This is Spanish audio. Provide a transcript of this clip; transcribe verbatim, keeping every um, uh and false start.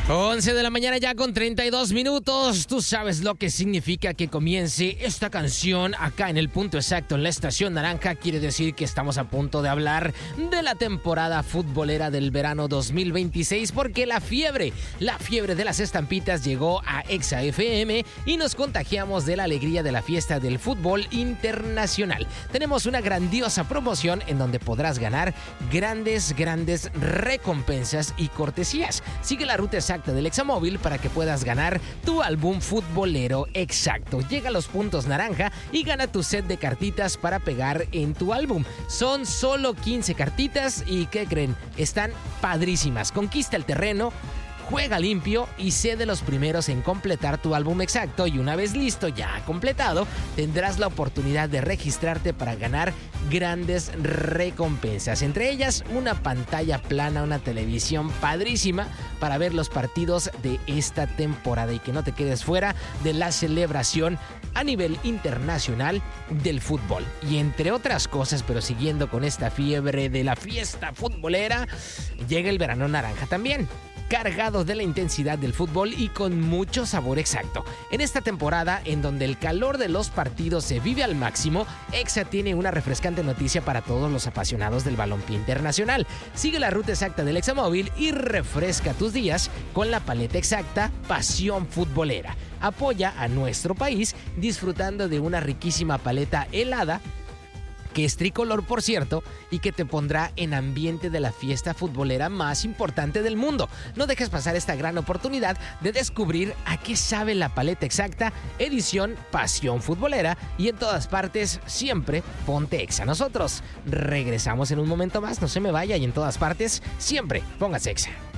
once de la mañana ya con treinta y dos minutos. Tú sabes lo que significa que comience esta canción acá en el punto exacto, en la estación naranja. Quiere decir que estamos a punto de hablar de la temporada futbolera del verano dos mil veintiséis, porque la fiebre, la fiebre de las estampitas llegó a Exa F M y nos contagiamos de la alegría de la fiesta del fútbol internacional. Tenemos una grandiosa promoción en donde podrás ganar grandes, grandes recompensas y cortesías. Sigue la ruta exacta del Examóvil para que puedas ganar tu álbum futbolero exacto. Llega a los puntos naranja y gana tu set de cartitas para pegar en tu álbum. Son solo quince cartitas y ¿qué creen? Están padrísimas. Conquista el terreno, juega limpio y sé de los primeros en completar tu álbum exacto, y una vez listo, ya completado, tendrás la oportunidad de registrarte para ganar grandes recompensas, entre ellas una pantalla plana, una televisión padrísima para ver los partidos de esta temporada y que no te quedes fuera de la celebración a nivel internacional del fútbol. Y entre otras cosas, pero siguiendo con esta fiebre de la fiesta futbolera, llega el verano naranja también, cargado de la intensidad del fútbol y con mucho sabor exacto. En esta temporada, en donde el calor de los partidos se vive al máximo, Exa tiene una refrescante noticia para todos los apasionados del balompié internacional. Sigue la ruta exacta del Examóvil y refresca tus días con la paleta exacta Pasión Futbolera. Apoya a nuestro país disfrutando de una riquísima paleta helada, que es tricolor, por cierto, y que te pondrá en ambiente de la fiesta futbolera más importante del mundo. No dejes pasar esta gran oportunidad de descubrir a qué sabe la paleta exacta edición Pasión Futbolera, y en todas partes siempre ponte Exa. Nosotros regresamos en un momento más, no se me vaya, y en todas partes siempre póngase Exa.